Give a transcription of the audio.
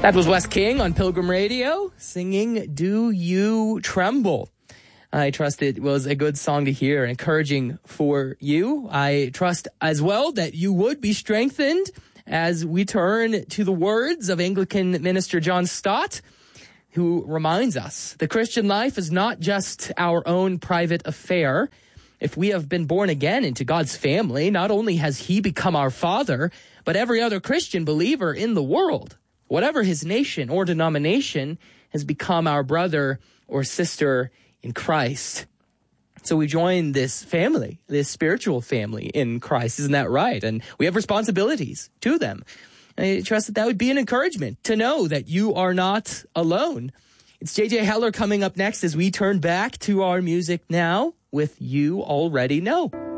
That was Wes King on Pilgrim Radio singing Do You Tremble. I trust it was a good song to hear, encouraging for you. I trust as well that you would be strengthened as we turn to the words of Anglican minister John Stott, who reminds us the Christian life is not just our own private affair. If we have been born again into God's family, not only has he become our father, but every other Christian believer in the world, whatever his nation or denomination, has become our brother or sister in Christ. So we join this family, this spiritual family in Christ. Isn't that right? And we have responsibilities to them. I trust that would be an encouragement to know that you are not alone. It's J.J. Heller coming up next as we turn back to our music now with You Already Know.